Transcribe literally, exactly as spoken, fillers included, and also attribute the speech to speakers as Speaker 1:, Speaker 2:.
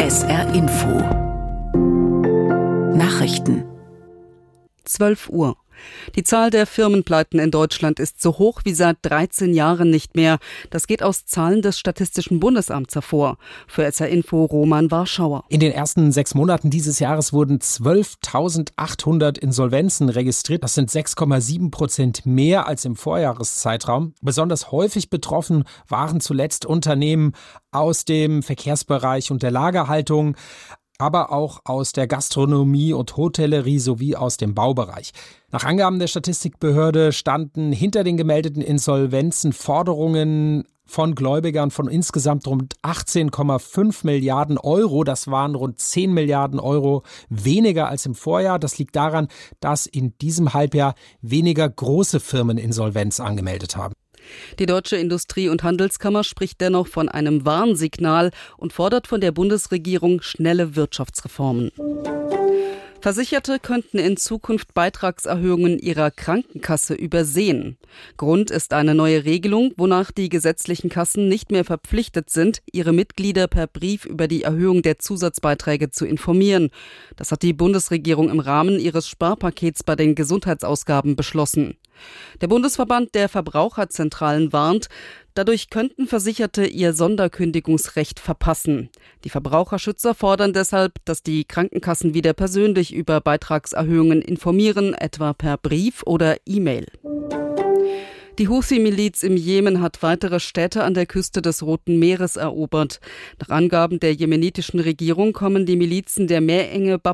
Speaker 1: S R Info Nachrichten
Speaker 2: zwölf Uhr. Die Zahl der Firmenpleiten in Deutschland ist so hoch wie seit dreizehn Jahren nicht mehr. Das geht aus Zahlen des Statistischen Bundesamts hervor. Für S R Info Roman Warschauer.
Speaker 3: In den ersten sechs Monaten dieses Jahres wurden zwölftausendachthundert Insolvenzen registriert. Das sind sechs Komma sieben Prozent mehr als im Vorjahreszeitraum. Besonders häufig betroffen waren zuletzt Unternehmen aus dem Verkehrsbereich und der Lagerhaltung, aber auch aus der Gastronomie und Hotellerie sowie aus dem Baubereich. Nach Angaben der Statistikbehörde standen hinter den gemeldeten Insolvenzen Forderungen von Gläubigern von insgesamt rund achtzehn Komma fünf Milliarden Euro. Das waren rund zehn Milliarden Euro weniger als im Vorjahr. Das liegt daran, dass in diesem Halbjahr weniger große Firmen Insolvenz angemeldet haben.
Speaker 2: Die Deutsche Industrie- und Handelskammer spricht dennoch von einem Warnsignal und fordert von der Bundesregierung schnelle Wirtschaftsreformen. Versicherte könnten in Zukunft Beitragserhöhungen ihrer Krankenkasse übersehen. Grund ist eine neue Regelung, wonach die gesetzlichen Kassen nicht mehr verpflichtet sind, ihre Mitglieder per Brief über die Erhöhung der Zusatzbeiträge zu informieren. Das hat die Bundesregierung im Rahmen ihres Sparpakets bei den Gesundheitsausgaben beschlossen. Der Bundesverband der Verbraucherzentralen warnt, dadurch könnten Versicherte ihr Sonderkündigungsrecht verpassen. Die Verbraucherschützer fordern deshalb, dass die Krankenkassen wieder persönlich über Beitragserhöhungen informieren, etwa per Brief oder E-Mail. Die Houthi-Miliz im Jemen hat weitere Städte an der Küste des Roten Meeres erobert. Nach Angaben der jemenitischen Regierung kommen die Milizen der Meerenge Bab